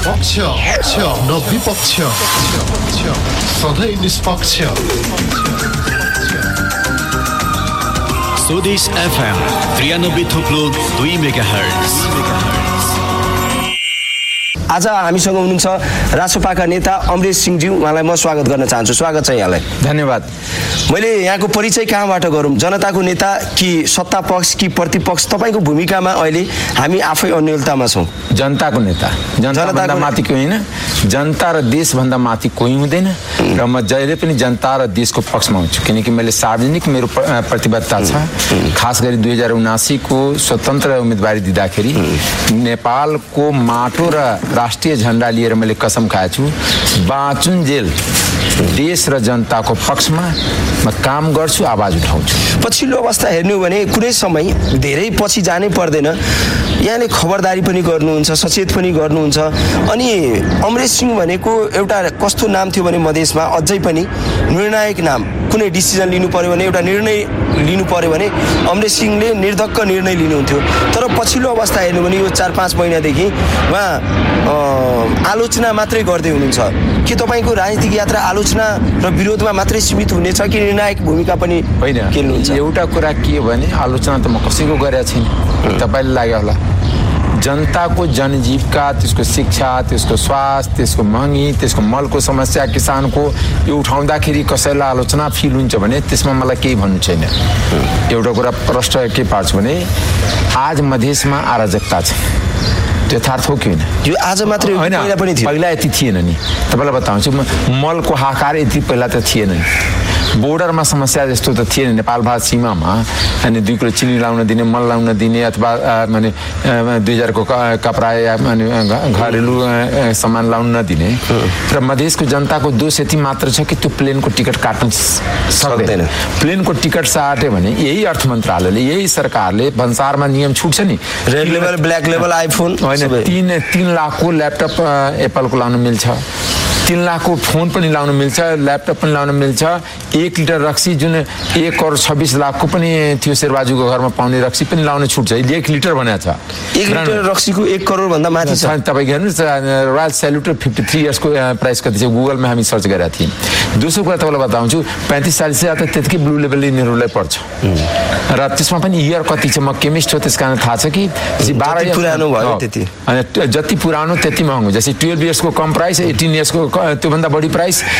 पक्ष न विपक्ष सधैँ निष्पक्ष स्वदेश FM 93.2 मेगाहर्ट्ज। आज हामीसँग हुनुहुन्छ रासोपाका नेता अमरेश सिंहज्यू, उहाँलाई म स्वागत गर्न चाहन्छु। स्वागत छ यहाँलाई। धन्यवाद। मैले यहाँको परिचय कहाँबाट गरौँ? जनताको नेता कि सत्ता पक्ष कि प्रतिपक्ष? तपाईँको भूमिकामा अहिले हामी आफै अन्यलतामा छौँ। जनताको नेता, जनताभन्दा माथि कोही होइन। जनता र देशभन्दा माथि कोही हुँदैन र म जहिले पनि जनता र देशको पक्षमा हुन्छु, किनकि मैले सार्वजनिक मेरो प्रतिबद्धता छ। खास गरी 2079 को स्वतन्त्र उम्मेदवारी दिँदाखेरि नेपालको माटो र राष्ट्रिय झण्डा लिएर मैले कसम खाएछु, बाँचुन्जेल देश र जनताको पक्षमा म काम गर्छु, आवाज उठाउँछु। पछिल्लो अवस्था हेर्ने हो भने कुनै समय धेरै पछि जानै पर्दैन, यहाँले खबरदारी पनि गर्नुहुन्छ, सचेत पनि गर्नुहुन्छ। अनि अमरेश सिंह भनेको एउटा कस्तो नाम थियो भने मधेसमा अझै पनि निर्णायक नाम। कुनै डिसिजन लिनु पर्यो भने, एउटा निर्णय लिनु पर्यो भने अमरेश सिंहले निर्धक्क निर्णय लिनुहुन्थ्यो। तर पछिल्लो अवस्था हेर्नु भने यो 4-5 महिनादेखि उहाँ आलोचना मात्रै गर्दै हुनुहुन्छ। के तपाईँको राजनीतिक यात्रा आलोचना र विरोधमा मात्रै सीमित हुनेछ कि निर्णायक भूमिका पनि खेल्नुहुन्छ? एउटा कुरा के हो भने आलोचना त म कसैको गरेको छैन, तपाईँलाई लाग्यो होला। जनताको जनजीविका, त्यसको शिक्षा, त्यसको स्वास्थ्य, त्यसको महँगी, त्यसको मलको समस्या, किसानको यो उठाउँदाखेरि कसैलाई आलोचना फिल हुन्छ भने त्यसमा मलाई केही भन्नु छैन। एउटा कुरा प्रष्ट के पार्छु भने आज मधेसमा अराजकता छ, यथार्थ हो कि होइन? यो आज मात्रै होइन, पहिला यति थिएन नि। तपाईँलाई बताउँछु, मलको हाहाकार यति पहिला त थिएन नि। बोर्डरमा समस्या जस्तो त थिएन। नेपाल भारत सीमामा अनि 2 किलो चिनी लाउन दिने, मल लाउन दिने अथवा माने 2000 को कपडा या घरेलु सामान लाउन नदिने। र मधेसको जनताको दोष यति मात्र छ कि त्यो प्लेनको टिकट काट्न सक्दैन। प्लेनको टिकट साट्यो भने यही अर्थ मन्त्रालयले, यही सरकारले भन्सारमा नियम छुट्छ नि। Red level, black level iPhone होइन, 3 लाखको ल्यापटप एप्पलको लाउन मिल्छ, 3 लाखको फोन पनि लाउन मिल्छ, ल्यापटप पनि लाउन मिल्छ। 1 लिटर रक्सी जुन 1 करोड 26 लाखको पनि थियो शेरबाजुको घरमा पाउने रक्सी पनि लाउन छुट छ। 1 लिटर भनेको छ। 1 लिटर रक्सीको 1 करोड भन्दा माथि छ। तपाईँ हेर्नुहोस्, रोयल सेल्युटर 53 इयर्सको प्राइस कति छ गुगलमा हामी सर्च गरेका थियौँ। दोस्रो कुरा तपाईँलाई बताउँछु, 35-40 हजार त त्यतिकै ब्लू लेभल यिनीहरूलाई पर्छ। र त्यसमा पनि इयर कति छ? म केमिस्ट हो, त्यस कारण थाहा छ कि 12 पुरानो भयो त्यति। अनि जति पुरानो त्यति महँगो। जस्तै 12 इयर्सको कम प्राइस, 18 इयर्सको त्योभन्दा बढी प्राइस,